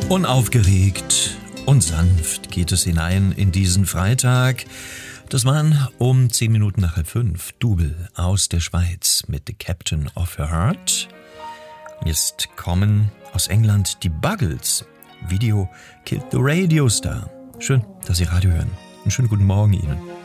Unaufgeregt und sanft geht es hinein in diesen Freitag. Das waren um 10 Minuten nach 5 Double aus der Schweiz mit The Captain of Her Heart. Jetzt kommen aus England die Buggles. Video Killed the Radio Star. Schön, dass Sie Radio hören. Einen schönen guten Morgen Ihnen.